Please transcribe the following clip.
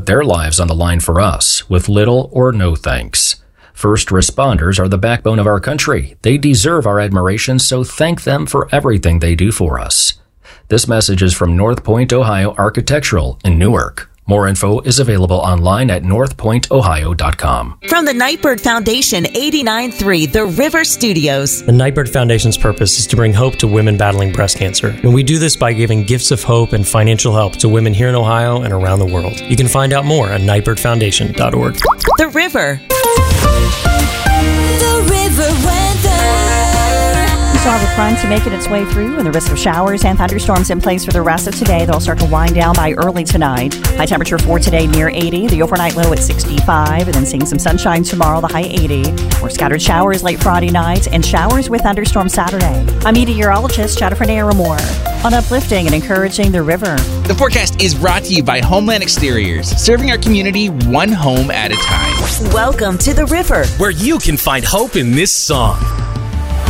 put their lives on the line for us with little or no thanks. First responders are the backbone of our country. They deserve our admiration, so thank them for everything they do for us. This message is from North Point, Ohio Architectural in Newark. More info is available online at northpointohio.com. From the Nightbird Foundation, 89.3 The River Studios. The Nightbird Foundation's purpose is to bring hope to women battling breast cancer. And we do this by giving gifts of hope and financial help to women here in Ohio and around the world. You can find out more at nightbirdfoundation.org. The River. The River weather. We still have a front to making its way through, and the risk of showers and thunderstorms in place for the rest of today. They'll start to wind down by early tonight. High temperature for today near 80, the overnight low at 65, and then seeing some sunshine tomorrow, the high 80. More scattered showers late Friday night and showers with thunderstorms Saturday. I'm meteorologist Jennifer Naramore on uplifting and encouraging the river. The forecast is brought to you by Homeland Exteriors, serving our community one home at a time. Welcome to The River, where you can find hope in this song.